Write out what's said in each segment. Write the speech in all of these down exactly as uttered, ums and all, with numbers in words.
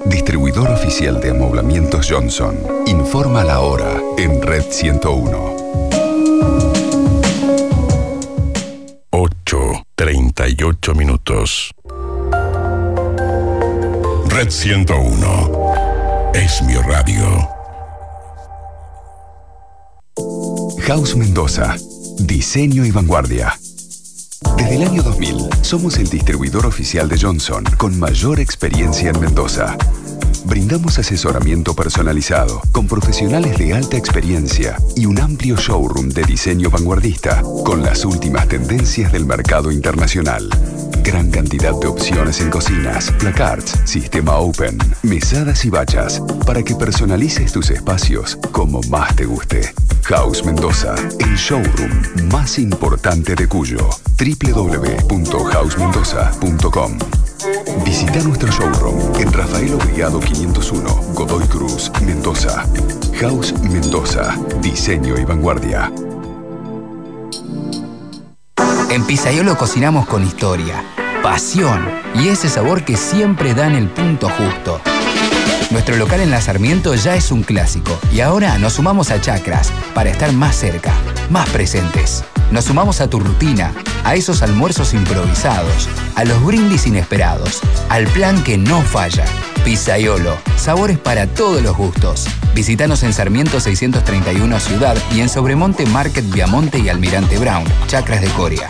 distribuidor oficial de amoblamientos Johnson. Informa la hora en Red ciento uno. ocho treinta y ocho minutos. Red ciento uno es mi radio. House Mendoza. Diseño y vanguardia. Desde el año dos mil, somos el distribuidor oficial de Johnson con mayor experiencia en Mendoza. Brindamos asesoramiento personalizado con profesionales de alta experiencia y un amplio showroom de diseño vanguardista con las últimas tendencias del mercado internacional. Gran cantidad de opciones en cocinas, placards, sistema open, mesadas y bachas para que personalices tus espacios como más te guste. House Mendoza, el showroom más importante de Cuyo. doble u doble u doble u punto house mendoza punto com. Visita nuestro showroom en Rafael Obligado quinientos uno, Godoy Cruz, Mendoza. House Mendoza, diseño y vanguardia. En Pizzaiolo cocinamos con historia, pasión y ese sabor que siempre dan el punto justo. Nuestro local en La Sarmiento ya es un clásico y ahora nos sumamos a Chacras para estar más cerca, más presentes. Nos sumamos a tu rutina, a esos almuerzos improvisados, a los brindis inesperados, al plan que no falla. Pizzaiolo, sabores para todos los gustos. Visítanos en Sarmiento seiscientos treinta y uno Ciudad y en Sobremonte Market Viamonte y Almirante Brown, Chacras de Coria.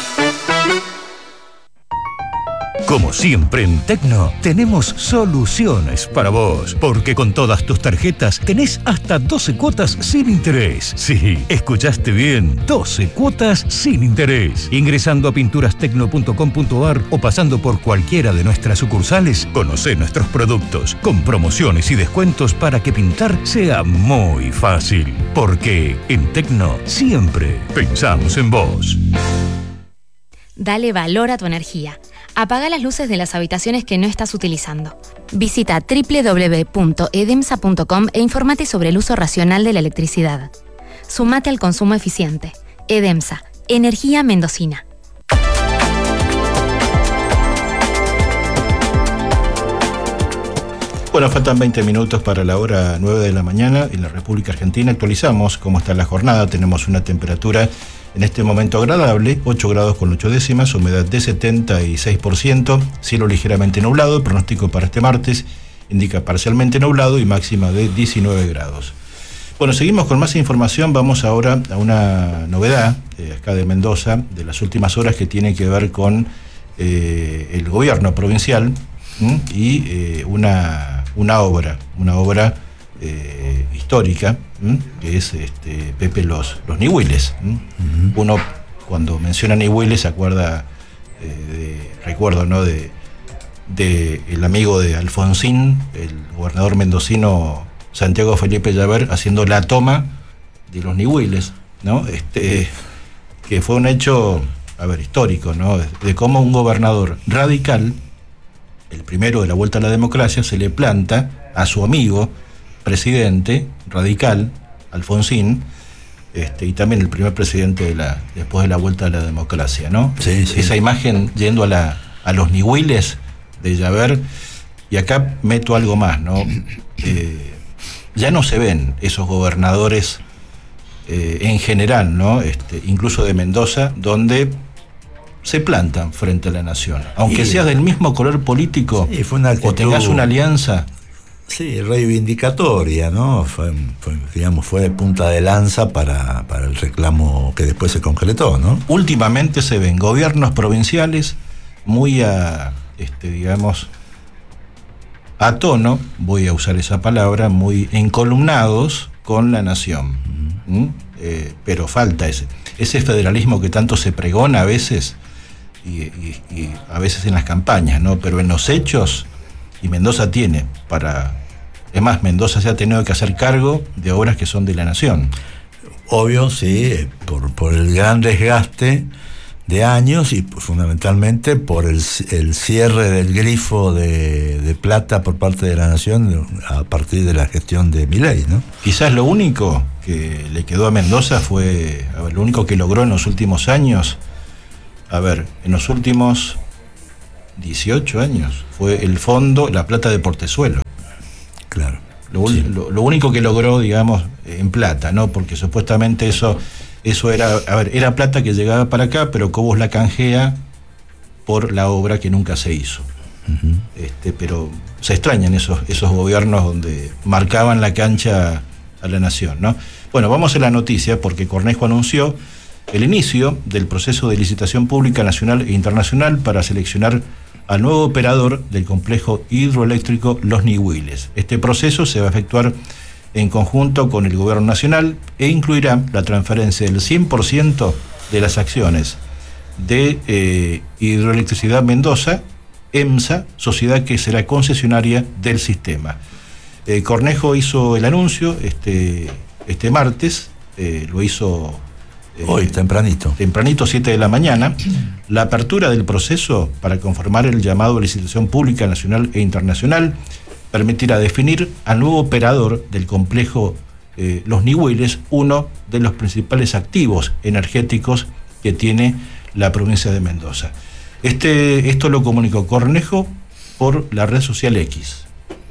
Como siempre en Tecno, tenemos soluciones para vos, porque con todas tus tarjetas tenés hasta doce cuotas sin interés. Sí, escuchaste bien, doce cuotas sin interés. Ingresando a pinturas tecno punto com punto a r o pasando por cualquiera de nuestras sucursales, conocé nuestros productos, con promociones y descuentos para que pintar sea muy fácil. Porque en Tecno siempre pensamos en vos. Dale valor a tu energía. Apaga las luces de las habitaciones que no estás utilizando. Visita doble u doble u doble u punto edemsa punto com e infórmate sobre el uso racional de la electricidad. Sumate al consumo eficiente. Edemsa, energía mendocina. Bueno, faltan veinte minutos para la hora nueve de la mañana en la República Argentina. Actualizamos cómo está la jornada. Tenemos una temperatura en este momento agradable, ocho grados con ocho décimas, humedad de setenta y seis por ciento, cielo ligeramente nublado. El pronóstico para este martes indica parcialmente nublado y máxima de diecinueve grados. Bueno, seguimos con más información. Vamos ahora a una novedad eh, acá de Mendoza, de las últimas horas, que tiene que ver con eh, el gobierno provincial ¿m? y eh, una, una obra, una obra eh, histórica, ¿m? que es este, Pepe Los, los Nihuiles. Uh-huh. Uno, cuando menciona Nihuiles, se acuerda, eh, de, recuerdo, ¿no? de, de el amigo de Alfonsín, el gobernador mendocino Santiago Felipe Llaver, haciendo la toma de los Nihuiles, ¿no? Este, que fue un hecho, a ver, histórico, ¿no? De, de cómo un gobernador radical, el primero de la vuelta a la democracia, se le planta a su amigo presidente radical, Alfonsín, este, y también el primer presidente de la, después de la vuelta a la democracia, ¿no? Sí, sí. Esa imagen yendo a, la, a los Nihuiles de Llaver, y acá meto algo más, ¿no? Eh, ya no se ven esos gobernadores eh, en general, ¿no? Este, incluso de Mendoza, donde se plantan frente a la nación. Aunque sí. seas del mismo color político, sí, fue una actitud, o tengas una alianza. Sí, reivindicatoria, ¿no? Fue, fue, digamos, fue punta de lanza para, para el reclamo que después se concretó, ¿no? Últimamente se ven gobiernos provinciales muy a, este, digamos, a tono, voy a usar esa palabra, muy encolumnados con la nación. Uh-huh. ¿Mm? Eh, pero falta ese, ese federalismo que tanto se pregona a veces, y, y, y a veces en las campañas, ¿no? Pero en los hechos, y Mendoza tiene para... Es más, Mendoza se ha tenido que hacer cargo de obras que son de la nación. Obvio, sí, por, por el gran desgaste de años y fundamentalmente por el, el cierre del grifo de, de plata por parte de la nación a partir de la gestión de Milei, ¿no? Quizás lo único que le quedó a Mendoza fue, a ver, lo único que logró en los últimos años, a ver, en los últimos dieciocho años. Fue el fondo La Plata de Portezuelo. Claro. Lo, sí. lo, lo único que logró, digamos, en plata, ¿no? Porque supuestamente eso, eso era, a ver, era plata que llegaba para acá, pero Cobos la canjea por la obra que nunca se hizo. Uh-huh. Este, pero se extrañan esos, esos gobiernos donde marcaban la cancha a la nación, ¿no? Bueno, vamos a la noticia porque Cornejo anunció el inicio del proceso de licitación pública nacional e internacional para seleccionar al nuevo operador del complejo hidroeléctrico Los Nihuiles. Este proceso se va a efectuar en conjunto con el gobierno nacional e incluirá la transferencia del cien por ciento de las acciones de eh, Hidroelectricidad Mendoza, EMSA, sociedad que será concesionaria del sistema. Eh, Cornejo hizo el anuncio este, este martes, eh, lo hizo... Eh, Hoy, tempranito. Tempranito, siete de la mañana. La apertura del proceso para conformar el llamado a licitación pública nacional e internacional permitirá definir al nuevo operador del complejo eh, Los Nihuiles, uno de los principales activos energéticos que tiene la provincia de Mendoza. Este, esto lo comunicó Cornejo por la red social X.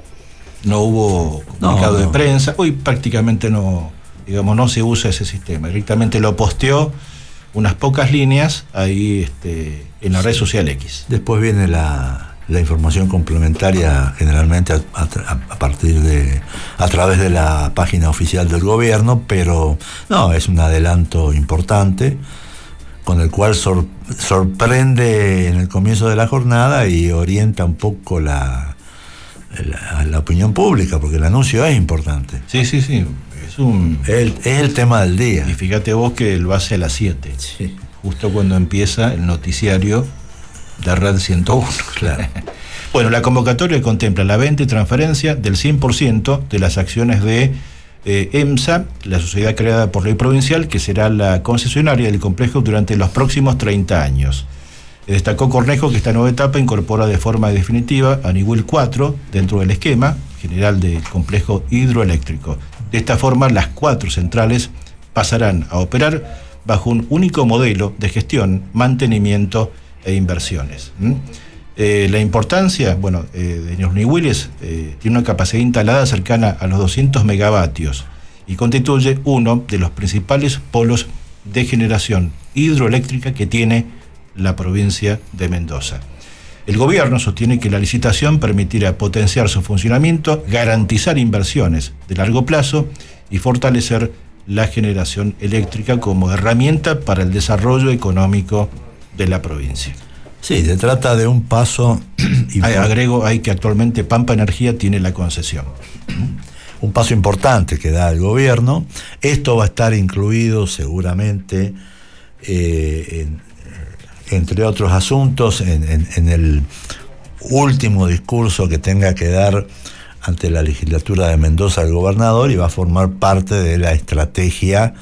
No hubo comunicado no, no. de prensa. Hoy prácticamente no... digamos, no se usa ese sistema. Directamente lo posteó unas pocas líneas ahí este, en la red social X. Después viene la, la información complementaria, generalmente a, a, a partir de, a través de la página oficial del gobierno, pero no, es un adelanto importante, con el cual sor, sorprende en el comienzo de la jornada y orienta un poco la, la, la opinión pública, porque el anuncio es importante. Sí, sí, sí. Es, un, el, es el tema del día. Y fíjate vos que lo hace a las siete, sí. Justo cuando empieza el noticiario de Red ciento uno. Claro. Bueno, la convocatoria contempla la venta y transferencia del cien por ciento de las acciones de eh, EMSA, la sociedad creada por ley provincial, que será la concesionaria del complejo durante los próximos treinta años. Destacó Cornejo que esta nueva etapa incorpora de forma definitiva a Nihuil cuatro dentro del esquema general del complejo hidroeléctrico. De esta forma, las cuatro centrales pasarán a operar bajo un único modelo de gestión, mantenimiento e inversiones. ¿Mm? Eh, la importancia, bueno, eh, de Los Nihuiles eh, tiene una capacidad instalada cercana a los doscientos megavatios y constituye uno de los principales polos de generación hidroeléctrica que tiene la provincia de Mendoza. El gobierno sostiene que la licitación permitirá potenciar su funcionamiento, garantizar inversiones de largo plazo y fortalecer la generación eléctrica como herramienta para el desarrollo económico de la provincia. Sí, se trata de un paso... Hay, agrego, hay que actualmente Pampa Energía tiene la concesión. Un paso importante que da el gobierno. Esto va a estar incluido seguramente eh, en... entre otros asuntos, en, en, en el último discurso que tenga que dar ante la legislatura de Mendoza el gobernador, y va a formar parte de la estrategia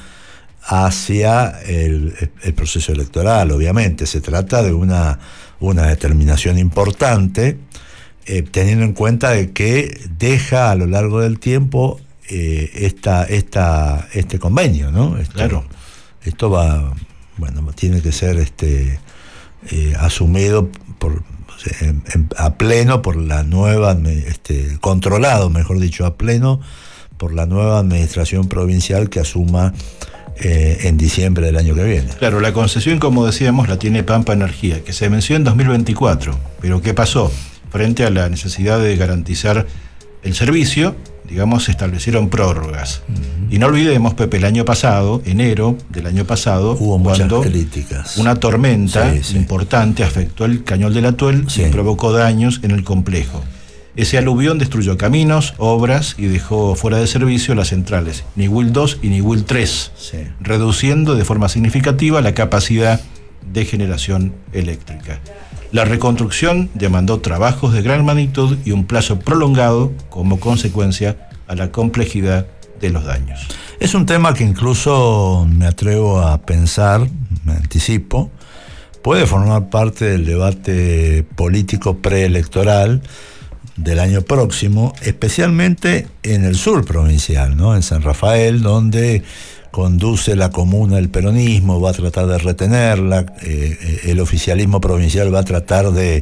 hacia el, el proceso electoral. Obviamente se trata de una, una determinación importante, eh, teniendo en cuenta de que deja a lo largo del tiempo eh, esta, esta, este convenio, ¿no? Esto, claro. Esto va, bueno, tiene que ser este Eh, asumido por, en, en, a pleno por la nueva, este, controlado, mejor dicho, a pleno por la nueva administración provincial que asuma eh, en diciembre del año que viene. Claro, la concesión, como decíamos, la tiene Pampa Energía, que se venció en dos mil veinticuatro. Pero ¿qué pasó? Frente a la necesidad de garantizar el servicio, digamos, se establecieron prórrogas. Uh-huh. Y no olvidemos, Pepe, el año pasado, enero del año pasado, hubo muchas cuando críticas. Una tormenta sí, sí. importante afectó el Cañol del Atuel sí. y provocó daños en el complejo. Ese aluvión destruyó caminos, obras y dejó fuera de servicio las centrales Nihuil dos y Nihuil tres, sí. reduciendo de forma significativa la capacidad de generación eléctrica. La reconstrucción demandó trabajos de gran magnitud y un plazo prolongado como consecuencia a la complejidad de los daños. Es un tema que incluso me atrevo a pensar, me anticipo, puede formar parte del debate político preelectoral del año próximo, especialmente en el sur provincial, ¿no? En San Rafael, donde conduce la comuna el peronismo, va a tratar de retenerla, eh, el oficialismo provincial va a tratar de,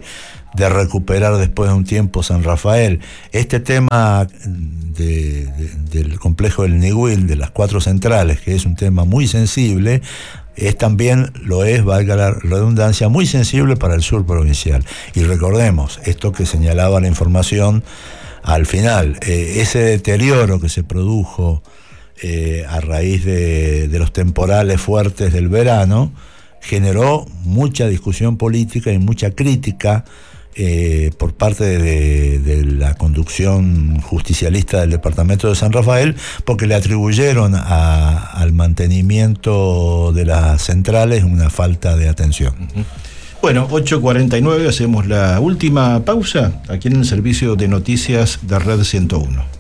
de recuperar después de un tiempo San Rafael. Este tema de, de, del complejo del Ñihuil, de las cuatro centrales, que es un tema muy sensible, es también, lo es, valga la redundancia, muy sensible para el sur provincial. Y recordemos, esto que señalaba la información al final, eh, ese deterioro que se produjo eh, a raíz de, de los temporales fuertes del verano, generó mucha discusión política y mucha crítica eh, por parte de, de la conducción justicialista del departamento de San Rafael, porque le atribuyeron a, al mantenimiento de las centrales una falta de atención. Uh-huh. Bueno, ocho cuarenta y nueve, hacemos la última pausa aquí en el servicio de noticias de Red ciento uno.